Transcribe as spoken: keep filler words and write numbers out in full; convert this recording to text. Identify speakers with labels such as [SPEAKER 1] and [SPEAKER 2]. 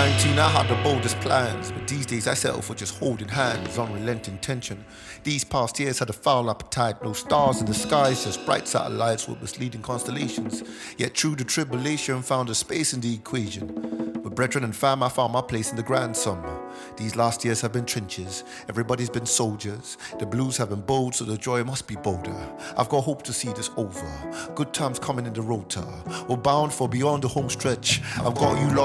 [SPEAKER 1] nineteen, I had the boldest plans, but these days I settle for just holding hands, unrelenting tension. These past years had a foul appetite, no stars in the skies, just bright satellites with misleading constellations. Yet through the tribulation, found a space in the equation. With brethren and fam, I found my place in the grand sum. These last years have been trenches, everybody's been soldiers. The blues have been bold, so the joy must be bolder. I've got hope to see this over, good times coming in the rota. We're bound for beyond the home stretch. I've got you lost.